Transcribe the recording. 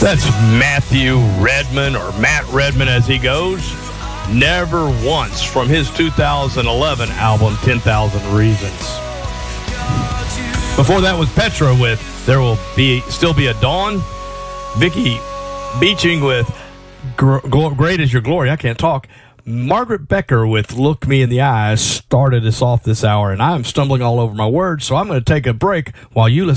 That's Matthew Redman, or Matt Redman as he goes. Never Once from his 2011 album, 10,000 Reasons. Before that was Petra with There Will Still Be a Dawn. Vicky Beeching with Great Is Your Glory. I can't talk. Margaret Becker with Look Me in the Eyes started us off this hour, and I'm stumbling all over my words, so I'm going to take a break while you listen